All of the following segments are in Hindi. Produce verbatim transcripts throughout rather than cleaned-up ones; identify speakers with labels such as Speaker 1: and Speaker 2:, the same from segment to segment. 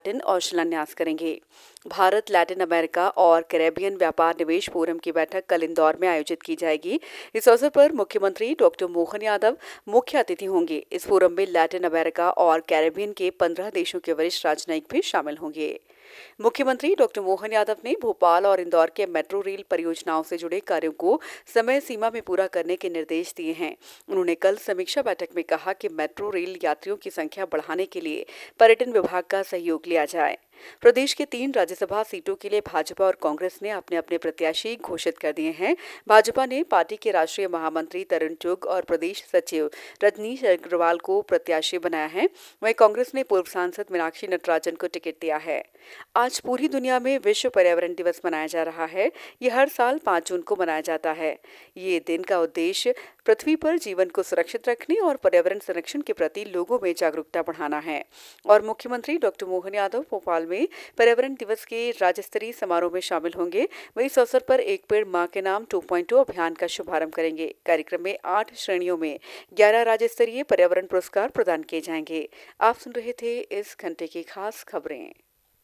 Speaker 1: उद्घाटन और शिलान्यास करेंगे। भारत लैटिन अमेरिका और कैरेबियन व्यापार निवेश फोरम की बैठक कल इंदौर में आयोजित की जाएगी। इस अवसर पर मुख्यमंत्री डॉक्टर मोहन यादव मुख्य अतिथि होंगे। इस फोरम में लैटिन अमेरिका और कैरेबियन के पंद्रह देशों के वरिष्ठ राजनयिक भी शामिल होंगे। मुख्यमंत्री डॉक्टर मोहन यादव ने भोपाल और इंदौर के मेट्रो रेल परियोजनाओं से जुड़े कार्यों को समय सीमा में पूरा करने के निर्देश दिए हैं। उन्होंने कल समीक्षा बैठक में कहा कि मेट्रो रेल यात्रियों की संख्या बढ़ाने के लिए पर्यटन विभाग का सहयोग लिया जाए। प्रदेश के तीन राज्यसभा सीटों के लिए भाजपा और कांग्रेस ने अपने अपने प्रत्याशी घोषित कर दिए हैं। भाजपा ने पार्टी के राष्ट्रीय महामंत्री तरुण चुग और प्रदेश सचिव रजनीश अग्रवाल को प्रत्याशी बनाया है। वहीं कांग्रेस ने पूर्व सांसद मीनाक्षी नटराजन को टिकट दिया है। आज पूरी दुनिया में विश्व पर्यावरण दिवस मनाया जा रहा है। ये हर साल पाँच जून को मनाया जाता है। ये दिन का उद्देश्य पृथ्वी पर जीवन को सुरक्षित रखने और पर्यावरण संरक्षण के प्रति लोगों में जागरूकता बढ़ाना है। और मुख्यमंत्री डॉक्टर मोहन यादव भोपाल में पर्यावरण दिवस के राज्य स्तरीय समारोह में शामिल होंगे। वहीं इस अवसर पर एक पेड़ मां के नाम टू पॉइंट ओ अभियान का शुभारंभ करेंगे। कार्यक्रम में आठ श्रेणियों में ग्यारह राज्य स्तरीय पर्यावरण पुरस्कार प्रदान किए जाएंगे। आप सुन रहे थे इस घंटे की खास खबरें।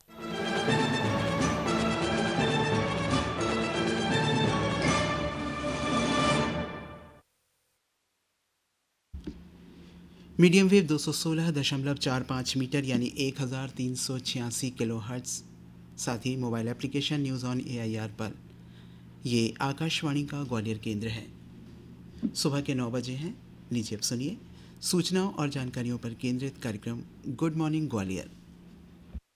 Speaker 2: मीडियम वेव दो सौ सोलह दशमलव चार पाँच मीटर यानी एक हज़ार तीन सौ छियासी किलो हर्ट्ज़, साथ ही mobile application news on A I R पर। ये आकाशवाणी का ग्वालियर केंद्र है। सुबह के नौ बजे हैं। लीजिए अब सुनिए सूचनाओं और जानकारियों पर केंद्रित कार्यक्रम गुड मॉर्निंग ग्वालियर।